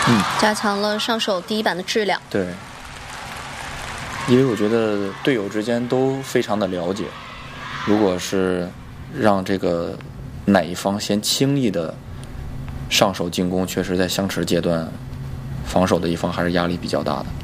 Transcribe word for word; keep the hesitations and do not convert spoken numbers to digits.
嗯， 加强了上手第一板的质量。 对，因为我觉得队友之间都非常的了解，如果是让这个哪一方先轻易的上手进攻，确实在相持阶段，防守的一方还是压力比较大的。